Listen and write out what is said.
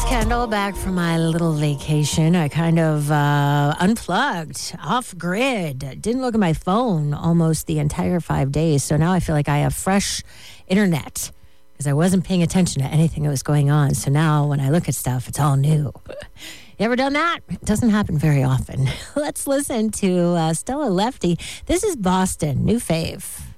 Kendall, back from my little vacation. I kind of unplugged, off grid, didn't look at my phone almost the entire 5 days. So now I feel like I have fresh internet because I wasn't paying attention to anything that was going on. So now when I look at stuff, it's all new. You ever done that? It doesn't happen very often. Let's listen to Stella Lefty. This is Boston, new fave.